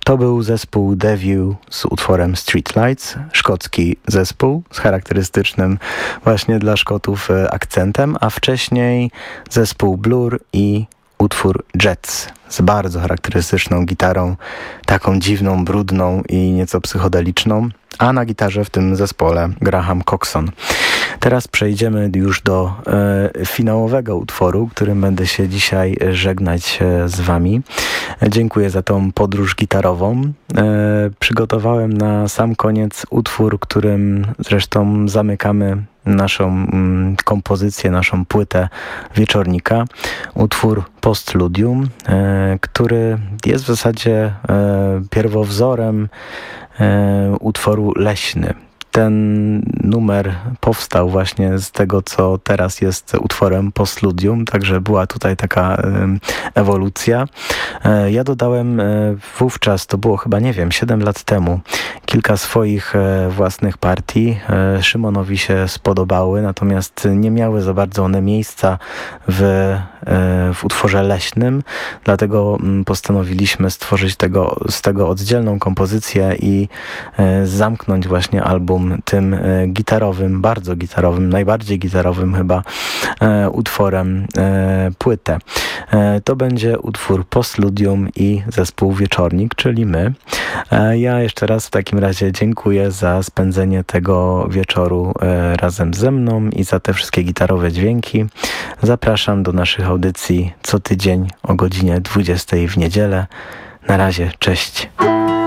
To był zespół The View z utworem Streetlights, szkocki zespół z charakterystycznym właśnie dla Szkotów akcentem, a wcześniej zespół Blur i utwór Jets z bardzo charakterystyczną gitarą, taką dziwną, brudną i nieco psychodeliczną, a na gitarze w tym zespole Graham Coxon. Teraz przejdziemy już do finałowego utworu, którym będę się dzisiaj żegnać z wami. Dziękuję za tą podróż gitarową. Przygotowałem na sam koniec utwór, którym zresztą zamykamy naszą kompozycję, naszą płytę Wieczornika. Utwór Postludium, który jest w zasadzie pierwowzorem utworu Leśny. Ten numer powstał właśnie z tego, co teraz jest utworem Postludium, także była tutaj taka ewolucja. Ja dodałem wówczas, to było chyba, 7 lat temu, kilka swoich własnych partii. Szymonowi się spodobały, natomiast nie miały za bardzo one miejsca w utworze Leśnym, dlatego postanowiliśmy stworzyć z tego oddzielną kompozycję i zamknąć właśnie album tym gitarowym, bardzo gitarowym, najbardziej gitarowym chyba utworem płytę. To będzie utwór Postludium i zespół Wieczornik, czyli my. Ja jeszcze raz w takim razie dziękuję za spędzenie tego wieczoru razem ze mną i za te wszystkie gitarowe dźwięki. Zapraszam do naszych audycji co tydzień o godzinie 20 w niedzielę. Na razie, cześć.